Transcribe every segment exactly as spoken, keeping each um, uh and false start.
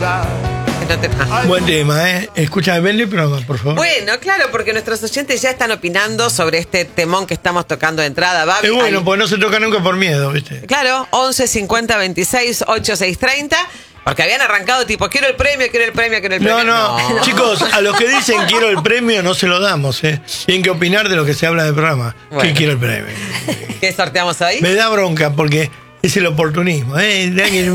verdad. No te... ah. Buen tema, ¿eh? Escúchame, ven el programa, por favor. Bueno, claro, porque nuestros oyentes ya están opinando sobre este temón que estamos tocando de entrada. Babi, es bueno, al... pues no se toca nunca por miedo, ¿viste? Claro, once cincuenta veintiséis ochenta y seis treinta. Porque habían arrancado tipo, quiero el premio, quiero el premio, quiero el premio. No, no, no. Chicos, a los que dicen quiero el premio no se lo damos, ¿eh? Tienen que opinar de lo que se habla del programa. Bueno. ¿Qué quiero el premio? ¿Qué sorteamos ahí? Me da bronca porque es el oportunismo, ¿eh?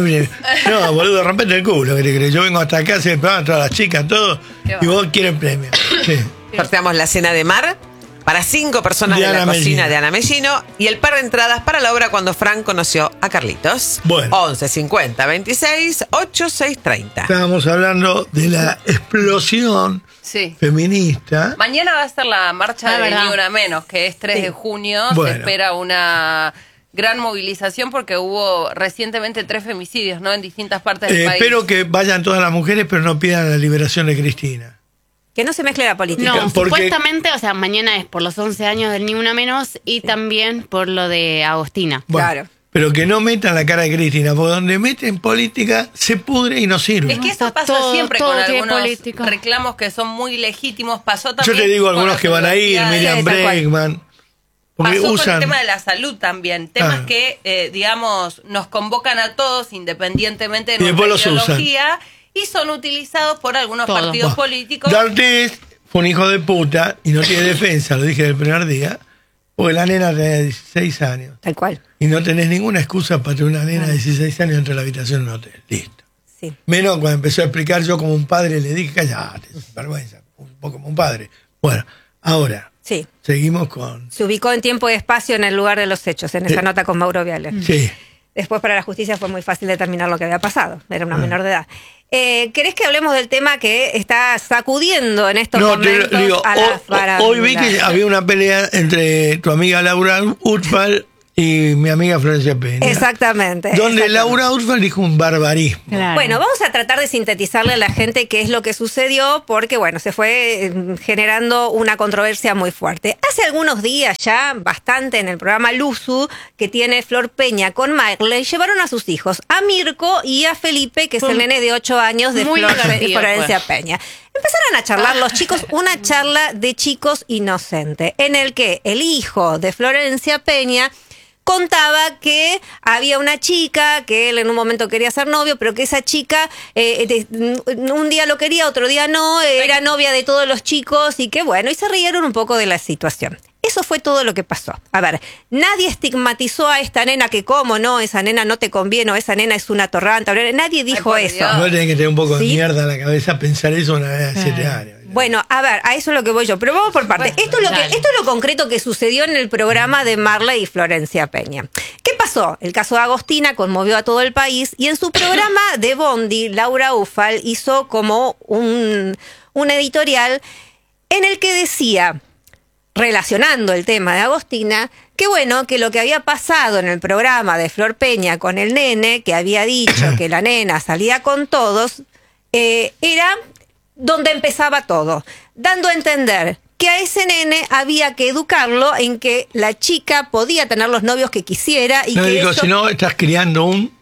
No, boludo, rompete el culo. ¿Qué te crees? Yo vengo hasta acá, hacer el programa, todas las chicas, todo, y vos quieres el premio. Sí. Sorteamos la cena de mar para cinco personas de, De la Ana cocina Mellino. de Ana Mellino y el par de entradas para la obra Cuando Fran conoció a Carlitos. Bueno. once cincuenta veintiséis ochenta y seis treinta. Estábamos hablando de la explosión Sí. feminista. Mañana va a ser la marcha Ah, de verdad. Ni Una Menos, que es tres Sí. de junio. Bueno. Se espera una gran movilización porque hubo recientemente tres femicidios, ¿no? En distintas partes del Eh, país. espero que vayan todas las mujeres, pero no pidan la liberación de Cristina. Que no se mezcle la política. No, Porque- supuestamente, o sea, mañana es por los once años del Ni Una Menos y también por lo de Agostina. Bueno, Claro. pero que no metan la cara de Cristina, porque donde meten política se pudre y no sirve. Es que eso Está pasa todo- siempre todo con tiene algunos política. reclamos que son muy legítimos. Pasó Yo también te digo con algunos las que van a ir, universidades. Miriam Sí, tal cual. Bregman, porque Pasó con usan... el tema de la salud también. Temas Ah. que, eh, digamos, nos convocan a todos independientemente de Y después nuestra los usan. ideología y son utilizados por algunos Todos. partidos Buah. políticos. D'Artés fue un hijo de puta y no tiene defensa, lo dije el primer día, porque la nena tenía dieciséis años. Tal cual. Y no tenés ninguna excusa para tener una nena de dieciséis años dentro de la habitación de un hotel. Listo. Sí. Menos cuando empezó a explicar, yo como un padre le dije, callate, sin vergüenza, un poco como un padre. Bueno, ahora, Sí. seguimos con... Se ubicó en tiempo y espacio en el lugar de los hechos, en esa Sí. nota con Mauro Viale. Sí. Después para la justicia fue muy fácil determinar lo que había pasado. Era una menor de edad. Eh, ¿Querés que hablemos del tema que está sacudiendo en estos No, te momentos digo, a hoy, la farándula? hoy vi que había una pelea entre tu amiga Laura Utfal y mi amiga Florencia Peña. Exactamente. Donde exactamente. Laura Utfal dijo un barbarismo. Claro. Bueno, vamos a tratar de sintetizarle a la gente qué es lo que sucedió, porque bueno, se fue eh, generando una controversia muy fuerte. Hace algunos días ya, bastante en el programa Luzu, que tiene Flor Peña con Marley, llevaron a sus hijos, a Mirko y a Felipe, que es el nene de ocho años de Muy Flor, divertido, Florencia pues. Peña. Empezaron a charlar los chicos, una charla de chicos inocente, en el que el hijo de Florencia Peña contaba que había una chica que él en un momento quería ser novio, pero que esa chica eh, de- un día lo quería, otro día no, era novia de todos los chicos y que bueno, y se rieron un poco de la situación. Eso fue todo lo que pasó. A ver, nadie estigmatizó a esta nena que cómo no, esa nena no te conviene o esa nena es una torranta. Nadie dijo por eso. Dios. No tenés que tener un poco de ¿Sí? mierda en la cabeza pensar eso una vez a siete años. Bueno, a ver, a eso es lo que voy yo, pero vamos por partes. Esto es lo que, dale. esto es lo concreto que sucedió en el programa de Marley y Florencia Peña. ¿Qué pasó? El caso de Agostina conmovió a todo el país y en su programa de Bondi, Laura Ufal hizo como un, un editorial en el que decía, relacionando el tema de Agostina, que bueno, que lo que había pasado en el programa de Flor Peña con el nene, que había dicho que la nena salía con todos, eh, era donde empezaba todo, dando a entender que a ese nene había que educarlo en que la chica podía tener los novios que quisiera y No que digo, eso, si no, estás criando un...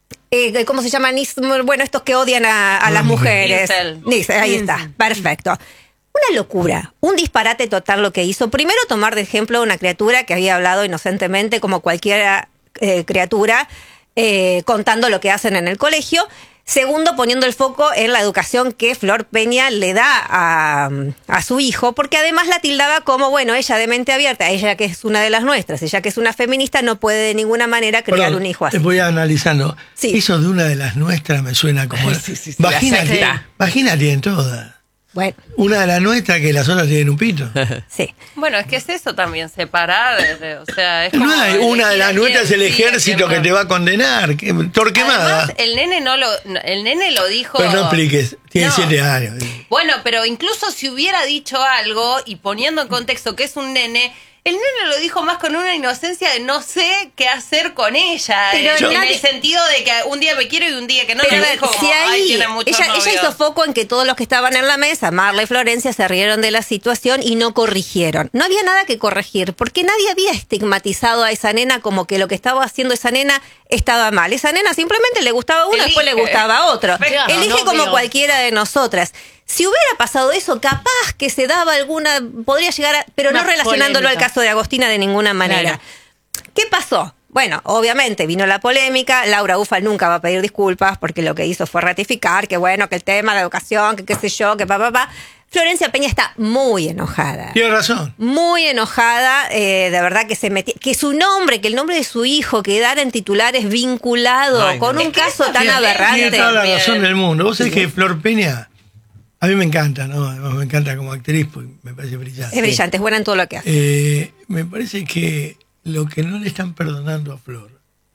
eh, ¿cómo se llaman? Bueno, estos que odian a, a Las las mujeres. mujeres. Incel. Dice, ahí está, perfecto. Una locura, un disparate total lo que hizo. Primero, tomar de ejemplo a una criatura que había hablado inocentemente como cualquier eh, criatura, eh, contando lo que hacen en el colegio. Segundo, poniendo el foco en la educación que Flor Peña le da a, a su hijo, porque además la tildaba como, bueno, ella de mente abierta, ella que es una de las nuestras, ella que es una feminista, no puede de ninguna manera criar Perdón, un hijo así. Voy analizando. Sí. Eso de una de las nuestras me suena como... Sí, sí, sí, vagina, la tiene, secta. vagina tienen todas. Bueno, Una de las nuestras que las otras tienen un pito. sí. Bueno, es que es eso también, separar, eh, o sea, es como No hay, una de elegir las a nuestras es quién el sí, a ejército quién que no. te va a condenar. Que, Torquemada. Además, el nene no lo, no, el nene lo dijo. Pero no expliques, tiene No. siete años. Bueno, pero incluso si hubiera dicho algo y poniendo en contexto que es un nene, El nene lo dijo más con una inocencia de no sé qué hacer con ella. Pero en, en nadie- el sentido de que un día me quiero y un día que no. Pero no dijo como, si "Ay, ahí, tiene muchos ella, ella novios". hizo foco en que todos los que estaban en la mesa, Marla y Florencia, se rieron de la situación y no corrigieron. No había nada que corregir, porque nadie había estigmatizado a esa nena como que lo que estaba haciendo esa nena estaba mal. Esa nena simplemente le gustaba a uno, Elige. después le gustaba a otro. Perfecto. Elige No, como obvio. cualquiera de nosotras. Si hubiera pasado eso, capaz que se daba alguna, podría llegar a, pero no Una relacionándolo al polémica. caso de Agostina de ninguna manera. Claro. ¿Qué pasó? Bueno, obviamente vino la polémica, Laura Ufal nunca va a pedir disculpas porque lo que hizo fue ratificar que bueno, que el tema, la educación, que qué sé yo, que pa, pa, pa. Florencia Peña está muy enojada. Tiene razón. Muy enojada, eh, de verdad que se metió, que su nombre, que el nombre de su hijo quedara en titulares vinculado Ay, con no. un Es que caso eso tan tiene- aberrante. Tiene toda la Bien. razón del mundo. Vos sabés que Flor Peña, a mí me encanta, ¿no? Además me encanta como actriz, porque me parece brillante. Es brillante, es buena en todo lo que hace. Eh, me parece que lo que no le están perdonando a Flor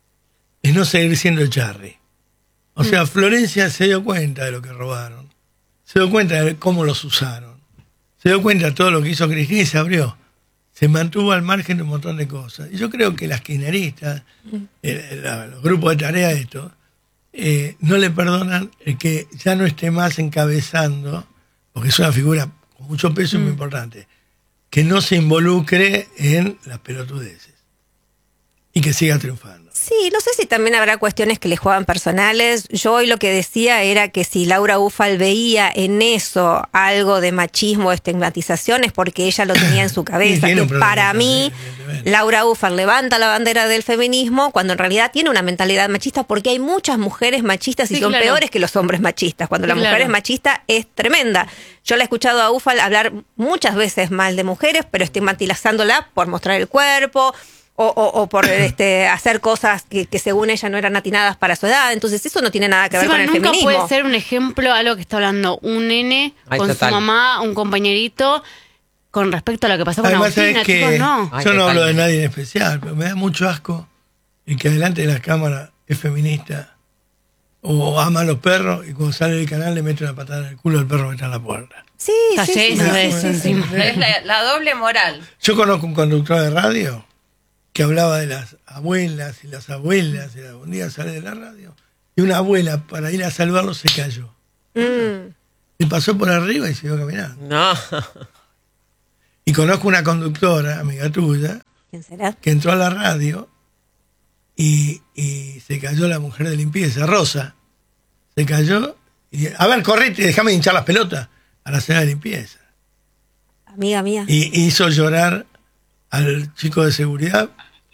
es no seguir siendo Charry. O sea, Florencia se dio cuenta de lo que robaron. Se dio cuenta de cómo los usaron. Se dio cuenta de todo lo que hizo Cristina y se abrió. Se mantuvo al margen de un montón de cosas. Y yo creo que las kirchneristas, eh, la- los grupos de tarea de esto, eh, no le perdonan el que ya no esté más encabezando, porque es una figura con mucho peso y muy importante, que no se involucre en las pelotudeces y que siga triunfando. Sí, no sé si también habrá cuestiones que le juegan personales. Yo hoy lo que decía era que si Laura Ufal veía en eso algo de machismo, de estigmatización, es porque ella lo tenía en su Sí, cabeza. tiene Que un problema para mí, también, evidentemente. Laura Ufal levanta la bandera del feminismo cuando en realidad tiene una mentalidad machista, porque hay muchas mujeres machistas y Sí, son claro. peores que los hombres machistas. Cuando Sí, la mujer claro. es machista es tremenda. Yo la he escuchado a Ufal hablar muchas veces mal de mujeres, pero estigmatizándola por mostrar el cuerpo, O, o, o por este, hacer cosas que, que según ella no eran atinadas para su edad. Entonces eso no tiene nada que ver Encima, con el nunca feminismo. puede ser un ejemplo algo que está hablando un nene Ay, con total. su mamá, un compañerito, con respecto a lo que pasó con Además, Agustina, sabes que chicos, no. Ay, yo no hablo de totalmente. nadie en especial, pero me da mucho asco el que delante de las cámaras es feminista o ama a los perros y cuando sale del canal le mete una patada en el culo al perro que está en la puerta. Sí, Está sí, sí, lleno sí, de sí, eso sí, sí. encima. Es la, la doble moral. Yo conozco un conductor de radio que hablaba de las abuelas y las abuelas, y un día sale de la radio y una abuela para ir a salvarlo se cayó. Mm. Le pasó por arriba y siguió caminando. No. Y conozco una conductora, amiga tuya, ¿Quién será? que entró a la radio y, y se cayó la mujer de limpieza, Rosa. Se cayó y, a ver, correte, déjame hinchar las pelotas a la señora de limpieza. Amiga mía. Y hizo llorar al chico de seguridad,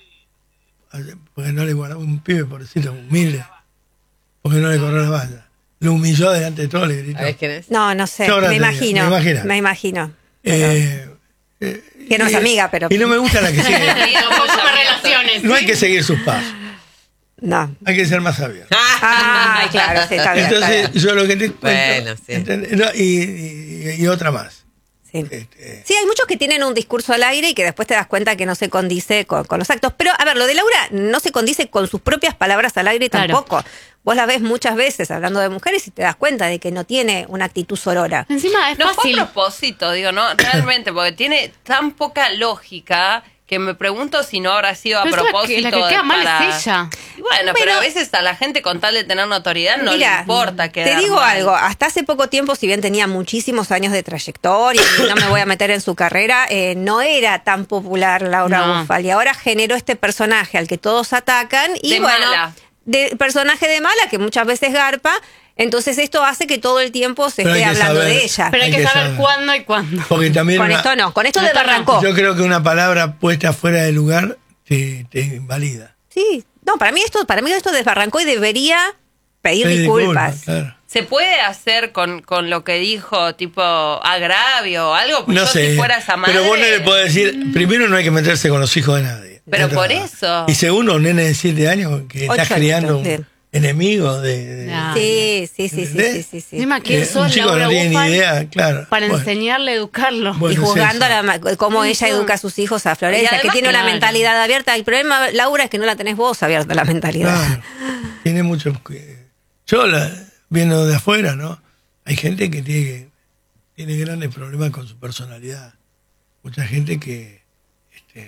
porque no le guardaba un pibe, por decirlo, humilde, porque no le corrió la valla. Lo humilló delante de todo, le gritó. ¿Sabés quién es? No, no sé. Yo ahora Me te digo, imagino. me imagino. Me imagino. Eh, eh, Que no es y- amiga, pero- Y no me gusta la que sigue. Tampoco por relaciones. No hay que seguir sus pasos, No. hay que ser más abierto. Ah, claro, sí, está bien. está Entonces, bien. yo lo que te cuento. Bueno, sí. ¿entendés? No, y, y- y otra más. Sí. Este, Sí, hay muchos que tienen un discurso al aire y que después te das cuenta que no se condice con, con los actos. Pero, a ver, lo de Laura no se condice con sus propias palabras al aire Claro. tampoco. Vos la ves muchas veces hablando de mujeres y te das cuenta de que no tiene una actitud sorora. Encima es No fue fácil. a propósito, digo, no, realmente, porque tiene tan poca lógica que me pregunto si no habrá sido a Pero es la que- propósito. la que queda de- mal para- es ella. Y bueno, pero, Pero- a veces a la gente con tal de tener notoriedad no Mira, le importa te quedar digo mal. algo, hasta hace poco tiempo, si bien tenía muchísimos años de trayectoria y no me voy a meter en su carrera, eh, no era tan popular Laura No. Ufal y ahora generó este personaje al que todos atacan y De bueno, mala. de personaje de mala que muchas veces garpa, entonces esto hace que todo el tiempo se Pero hay esté que hablando saber- de ella. Pero hay, Hay que que saber saber. cuándo y cuándo. porque también Con una- esto no, con esto No, de esto no. barrancó. yo creo que una palabra puesta fuera de lugar te, te invalida. Sí, no, para mí esto, para mí esto desbarrancó y debería pedir Pedir disculpas. claro. ¿Se puede hacer con, con lo que dijo, tipo agravio o algo? Pues No yo sé, si fuera esa madre... pero vos no le podés decir, primero no hay que meterse con los hijos de nadie. Pero De por entrada. eso. Y segundo, un nene de siete años que Ocho está criando añitos, un sí. enemigo de... de- Ah, Sí, sí, sí, sí, sí, ¿Entendés? sí, sí. Encima, ¿quién eh, sos, un chico que Laura no tiene ni Ufal, idea, claro. para Bueno, enseñarle a educarlo? Bueno, Y es juzgando a eso. la ma- cómo ella Eso. educa a sus hijos a Florencia, Y además, que tiene una claro. mentalidad abierta. El problema, Laura, es que no la tenés vos abierta la mentalidad. Claro, tiene mucho... que- Yo, la, viendo de afuera, ¿no? Hay gente que tiene, que- tiene grandes problemas con su personalidad. Mucha gente que este,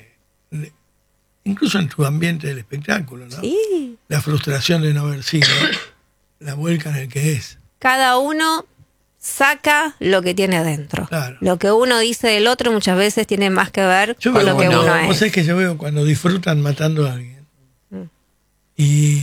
incluso en tu ambiente del espectáculo, ¿no? Sí. La frustración de no haber sido, la vuelca en el que es. Cada uno saca lo que tiene adentro. Claro. Lo que uno dice del otro muchas veces tiene más que ver Yo con veo lo que cuando, uno vos es. sabés que yo veo cuando disfrutan matando a alguien. Mm. Y,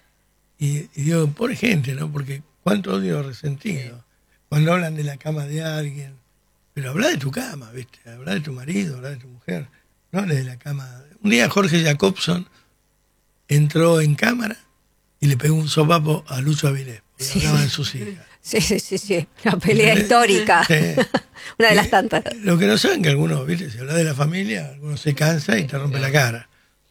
y, y digo, pobre gente, ¿no? Porque cuánto odio resentido. Cuando hablan de la cama de alguien. Pero habla de tu cama, ¿viste? Habla de tu marido, habla de tu mujer. No hables de la cama. Un día Jorge Jacobson entró en cámara y le pegó un sopapo a Lucho Avilés. Porque Sí. hablaba de sus hijas. Sí, sí, sí, sí. Una pelea histórica. Sí. Una de las tantas. Lo que no saben que algunos, ¿viste? Si habla de la familia, algunos se cansa y te rompe la cara.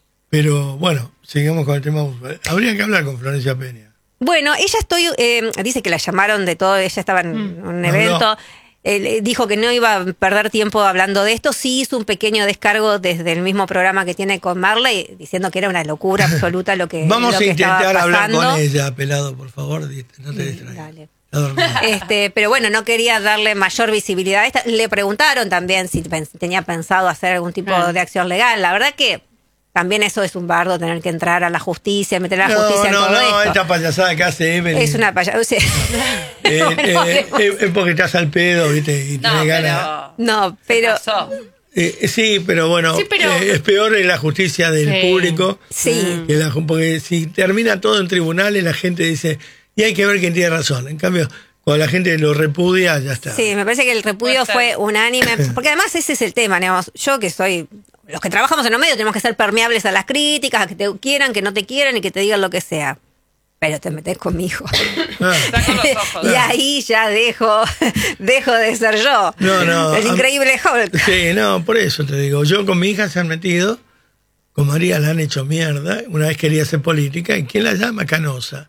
Pero bueno, sigamos con el tema. Habría que hablar con Florencia Peña. Bueno, ella estoy, eh, dice que la llamaron de todo, ella estaba en un Habló. evento, eh, dijo que no iba a perder tiempo hablando de esto, sí hizo un pequeño descargo desde el mismo programa que tiene con Marley, diciendo que era una locura absoluta lo que Vamos lo a que estaba intentar hablar pasando. con ella, pelado, por favor. No te Sí, distraigas. dale. Está dormida. Este, pero bueno, no quería darle mayor visibilidad a esta. Le preguntaron también si pen- tenía pensado hacer algún tipo Ah. de acción legal. La verdad que también eso es un bardo, tener que entrar a la justicia, meter a la No, justicia en no, todo no, esto. esta payasada que hace Evelyn. Es una payasada. O sea, Eh, no, eh, no, eh, es porque estás al pedo, ¿viste? Y No, tenés ganas. pero... no, ¿Qué pero pasó? Eh, sí, pero bueno, Sí, pero- eh, es peor en la justicia del Sí. público. sí. Que la- porque si termina todo en tribunales, la gente dice, y hay que ver quién tiene razón. En cambio, cuando la gente lo repudia, ya está. Sí, me parece que el repudio Puede ser. fue unánime, porque además ese es el tema, digamos, yo que soy, los que trabajamos en los medios tenemos que ser permeables a las críticas, a que te quieran, que no te quieran y que te digan lo que sea. Pero te metes con mi hijo. Ah. Saca los ojos. Y ahí ya dejo, dejo de ser yo. No, no, El a- increíble Hulk. Sí, no, por eso te digo. Yo con mi hija se han metido, con María la han hecho mierda. Una vez quería hacer política, ¿y quién la llama? Canosa.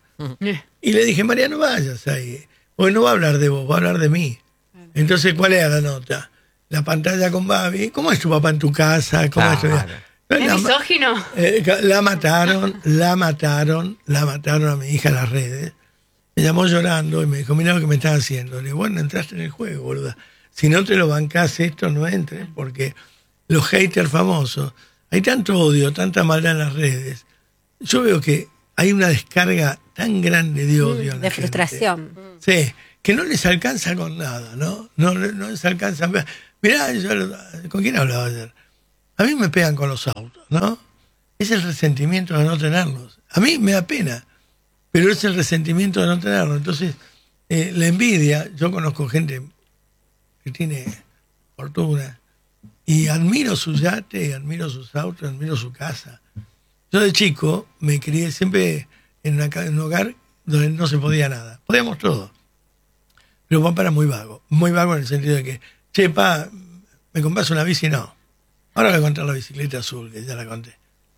Y le dije, María, no vayas ahí. Porque no va a hablar de vos, va a hablar de mí. Entonces, ¿cuál era la nota? La pantalla con Babi. ¿Cómo es tu papá en tu casa? ¿Cómo es tu- Claro. ¿Es La, misógino? eh, la mataron, la mataron, la mataron a mi hija en las redes. Me llamó llorando y me dijo, mira lo que me están haciendo. Le digo, bueno, entraste en el juego, boluda. Si no te lo bancás, esto no entres, porque los haters famosos, hay tanto odio, tanta maldad en las redes. Yo veo que hay una descarga tan grande de odio. en la De gente. frustración. Sí, que no les alcanza con nada, ¿no? No, no les alcanza. Mirá, yo, ¿con quién hablaba ayer? A mí me pegan con los autos, ¿no? Es el resentimiento de no tenerlos. A mí me da pena, pero es el resentimiento de no tenerlos. Entonces, eh, la envidia, yo conozco gente que tiene fortuna y admiro su yate, admiro sus autos, admiro su casa. Yo de chico me crié siempre en, una ca- en un hogar donde no se podía nada. Podíamos todo. Pero papá era muy vago. Muy vago en el sentido de que, che, pa, ¿me compras una bici? No. Ahora voy a contar la bicicleta azul, que ya la conté.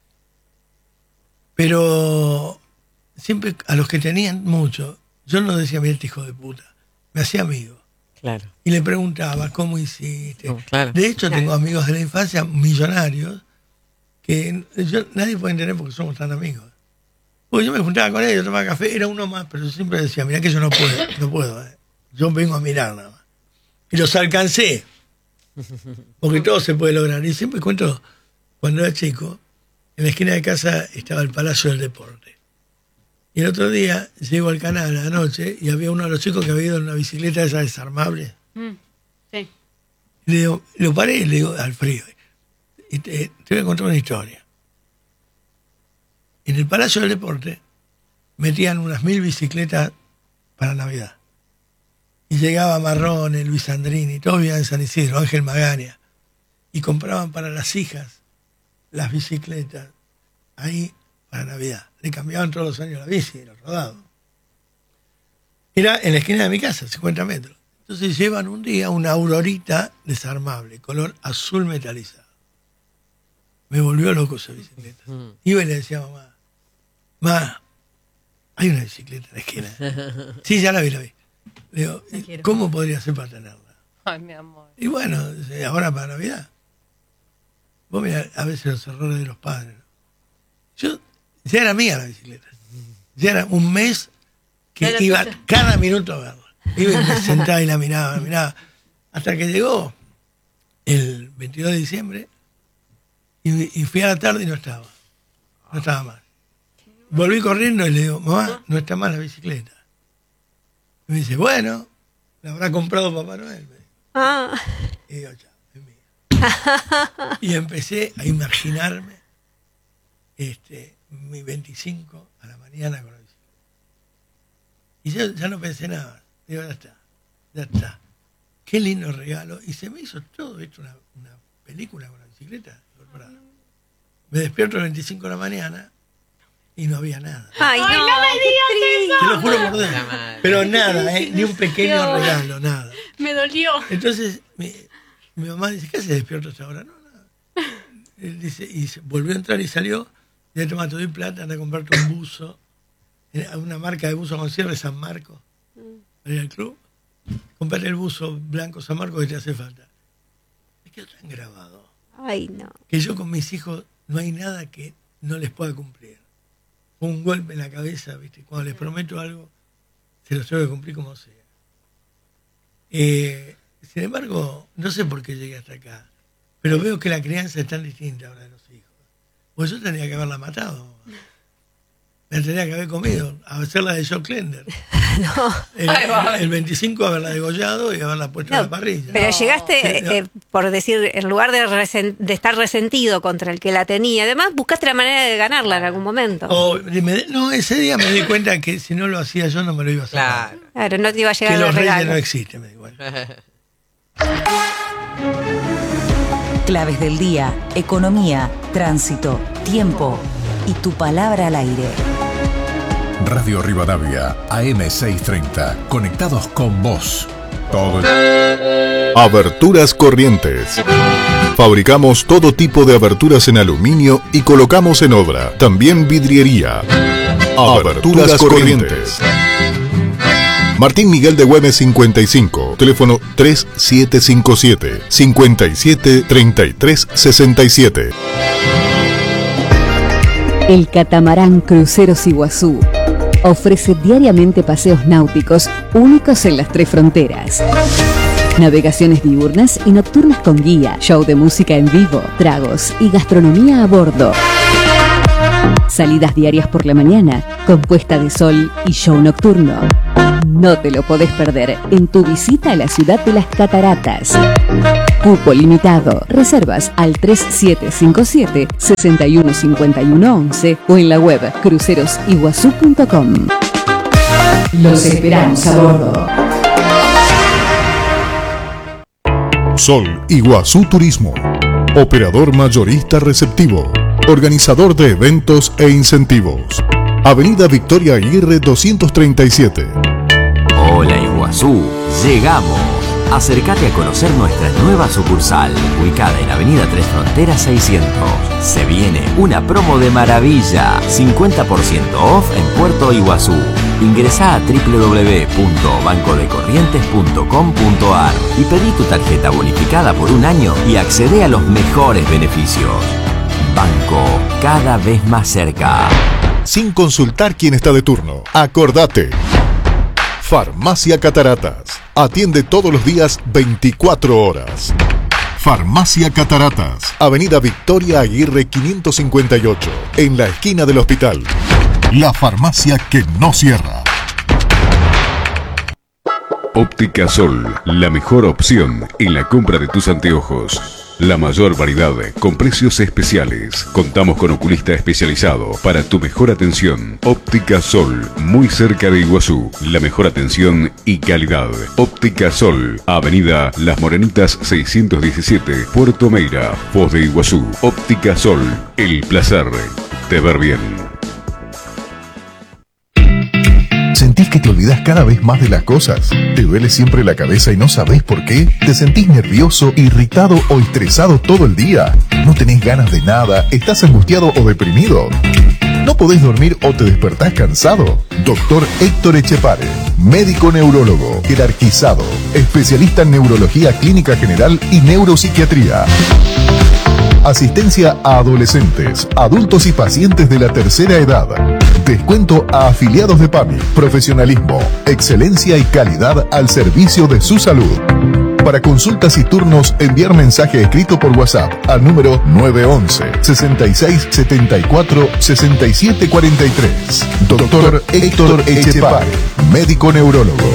Pero siempre a los que tenían mucho, yo no decía, mira este hijo de puta. Me hacía amigo. Claro. Y le preguntaba, ¿cómo hiciste? No, claro. De hecho, tengo amigos de la infancia millonarios que yo, nadie puede entender porque somos tan amigos. Porque yo me juntaba con ellos, tomaba café, era uno más, pero yo siempre decía, mirá que yo no puedo, no puedo. eh. Yo vengo a mirar nada más. Y los alcancé. Porque todo se puede lograr. Y siempre cuento, cuando era chico, en la esquina de casa estaba el Palacio del Deporte. Y el otro día llego al canal a la noche y había uno de los chicos que había ido en una bicicleta esa desarmable. Mm, sí. Y le digo, lo paré y le digo al frío. Y te, te voy a contar una historia. En el Palacio del Deporte metían unas mil bicicletas para Navidad. Y llegaba Marrone, Luis Andrini, todos vivían en San Isidro, Ángel Magaña. Y compraban para las hijas las bicicletas ahí para Navidad. Le cambiaban todos los años la bici, los rodados. Era en la esquina de mi casa, cincuenta metros. Entonces llevan un día una Aurorita desarmable, color azul metalizado. Me volvió loco esa bicicleta. Iba y le decía a mamá, mamá, hay una bicicleta en la esquina. Sí, ya la vi, la vi. Le digo, ¿cómo podría ser para tenerla? Ay, mi amor. Y bueno, dice, ahora para Navidad. Vos mirá a veces los errores de los padres. ¿No? Yo, ya era mía la bicicleta. Ya era un mes que Era iba tuya. cada minuto a verla. Iba y me sentaba y la miraba, la miraba. Hasta que llegó el veintidós de diciembre Y, y fui a la tarde y no estaba. No estaba más. Volví corriendo y le digo, mamá, no está más la bicicleta. Y me dice, bueno, la habrá comprado Papá Noel. Ah. Y digo, chao, es mía. Y empecé a imaginarme este, mi veinticinco a la mañana con la bicicleta. Y yo ya no pensé nada. Digo, ya está, ya está. Qué lindo regalo. Y se me hizo todo esto una, una película con la bicicleta. Me despierto el veinticinco de la mañana y no había nada. Ay, no, Ay, no me digas Te lo juro por Dios. La madre. Pero nada, ¿eh? Ni un pequeño regalo, nada. Me dolió. Entonces mi, mi mamá dice, ¿qué haces despierto hasta ahora? No, nada. Él dice, y se, volvió a entrar y salió. Y le toma, te doy plata, anda a comprarte un buzo. Una marca de buzo con cierre, San Marcos. Para ir al club. Comprate el buzo blanco San Marcos que te hace falta. Me quedó tan grabado. Ay, no. Que yo con mis hijos no hay nada que no les pueda cumplir. Un golpe en la cabeza, ¿viste? Cuando les prometo algo, se los tengo que cumplir como sea. Eh, sin embargo, no sé por qué llegué hasta acá, pero veo que la crianza es tan distinta ahora de los hijos. Pues yo tendría que haberla matado. La tendría que haber comido, a hacerla de Joe Klender. No. El, el veinticinco haberla degollado y haberla puesto No, en la parrilla. pero llegaste, Sí, no. eh, por decir, en lugar de, resen- de estar resentido contra el que la tenía, además buscaste la manera de ganarla en algún momento. O me- no, ese día me di cuenta que si no lo hacía yo no me lo iba a hacer. Claro. Claro, no te iba a llegar Que el los reyes regalo. no existen, me di cuenta. Claves del día, economía, tránsito, tiempo y tu palabra al aire. Radio Rivadavia, A M seiscientos treinta, conectados con vos. Todo el... Aberturas Corrientes. Fabricamos todo tipo de aberturas en aluminio y colocamos en obra. También vidriería. Aberturas Corrientes. Martín Miguel de Güemes cincuenta y cinco, teléfono tres siete cinco siete, cinco siete tres tres seis siete. El catamarán Cruceros Iguazú ofrece diariamente paseos náuticos únicos en las tres fronteras. Navegaciones diurnas y nocturnas con guía, show de música en vivo, tragos y gastronomía a bordo. Salidas diarias por la mañana, con puesta de sol y show nocturno. No te lo podés perder en tu visita a la ciudad de las cataratas. Cupo limitado. Reservas al tres siete cinco siete, seis uno cinco uno once o en la web cruceros iguazú punto com. Los esperamos a bordo. Sol Iguazú Turismo. Operador mayorista receptivo. Organizador de eventos e incentivos. Avenida Victoria Aguirre doscientos treinta y siete. Hola Iguazú, llegamos. Acércate a conocer nuestra nueva sucursal, ubicada en Avenida Tres Fronteras seiscientos. Se viene una promo de maravilla, cincuenta por ciento off en Puerto Iguazú. Ingresá a doble u doble u doble u punto banco de corrientes punto com punto a r y pedí tu tarjeta bonificada por un año y accede a los mejores beneficios. Banco, cada vez más cerca. Sin consultar quién está de turno. Acordate. Farmacia Cataratas. Atiende todos los días veinticuatro horas. Farmacia Cataratas. Avenida Victoria Aguirre quinientos cincuenta y ocho. En la esquina del hospital. La farmacia que no cierra. Óptica Sol, la mejor opción en la compra de tus anteojos. La mayor variedad con precios especiales. Contamos con oculista especializado para tu mejor atención. Óptica Sol, muy cerca de Iguazú. La mejor atención y calidad. Óptica Sol, Avenida Las Morenitas seiscientos diecisiete, Puerto Meira, Foz de Iguazú. Óptica Sol, el placer de ver bien. ¿Sentís que te olvidás cada vez más de las cosas? ¿Te duele siempre la cabeza y no sabés por qué? ¿Te sentís nervioso, irritado o estresado todo el día? ¿No tenés ganas de nada? ¿Estás angustiado o deprimido? ¿No podés dormir o te despertás cansado? Doctor Héctor Echepare, médico neurólogo, jerarquizado, especialista en neurología clínica general y neuropsiquiatría. Asistencia a adolescentes, adultos y pacientes de la tercera edad. Descuento a afiliados de PAMI. Profesionalismo, excelencia y calidad al servicio de su salud. Para consultas y turnos, enviar mensaje escrito por WhatsApp al número nueve once, sesenta y seis setenta y cuatro, sesenta y siete cuarenta y tres. Doctor Héctor Echepare, médico neurólogo.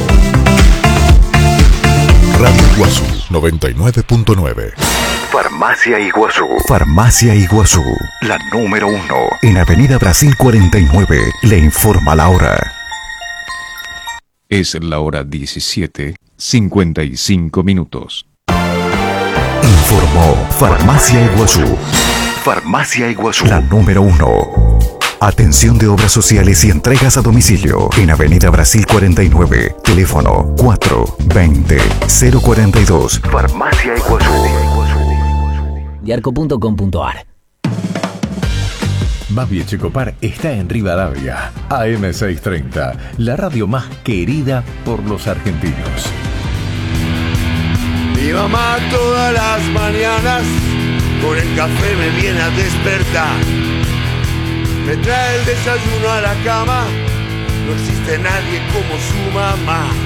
Radio Iguazú noventa y nueve punto nueve. Farmacia Iguazú. Farmacia Iguazú, la número uno. En Avenida Brasil cuarenta y nueve, le informa la hora. Es la hora diecisiete, cincuenta y cinco minutos. Informó Farmacia Iguazú. Farmacia Iguazú, la número uno. Atención de obras sociales y entregas a domicilio. En Avenida Brasil cuarenta y nueve. Teléfono cuatro veinte, cero cuarenta y dos. Farmacia Iguazú. diarco punto com punto ar. Babi Echecopar está en Rivadavia. A M seiscientos treinta, la radio más querida por los argentinos. Mi mamá todas las mañanas con el café me viene a despertar. Me trae el desayuno a la cama. No existe nadie como su mamá.